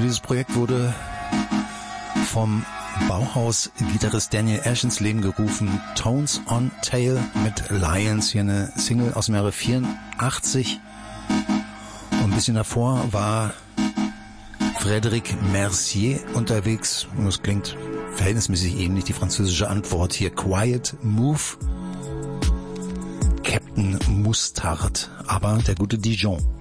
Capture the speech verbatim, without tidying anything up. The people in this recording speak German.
Dieses Projekt wurde vom Bauhaus-Gitarrist Daniel Ash ins Leben gerufen. Tones on Tail mit Lions, hier eine Single aus dem Jahre vierundachtzig. Und ein bisschen davor war Frédéric Mercier unterwegs. Und das klingt verhältnismäßig ähnlich, die französische Antwort hier. Quiet Move. Captain Mustard, aber der gute Dijon.